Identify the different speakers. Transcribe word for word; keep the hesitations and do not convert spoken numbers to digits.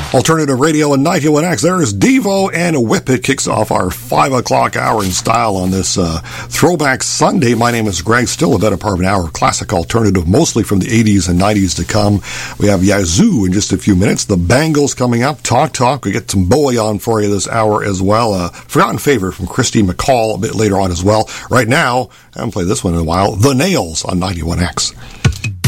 Speaker 1: Alternative Radio and ninety-one X. There's Devo and Whip It kicks off our five o'clock hour in style on this uh, Throwback Sunday. My name is Greg. Still a better part of an hour of classic alternative, mostly from the eighties and nineties to come. We have Yazoo in just a few minutes. The Bangles coming up. Talk Talk. We get some Bowie on for you this hour as well. Uh, Forgotten Favorite from Christy McCall a bit later on as well. Right now, I haven't played this one in a while. The Nails on ninety-one X.